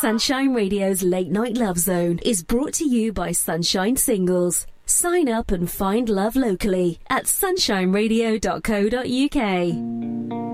Sunshine Radio's Late Night Love Zone is brought to you by Sunshine Singles. Sign up and find love locally at sunshineradio.co.uk.